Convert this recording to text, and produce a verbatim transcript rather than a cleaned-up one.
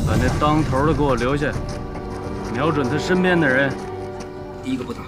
把那当头的给我留下，瞄准他身边的人。 一个不打。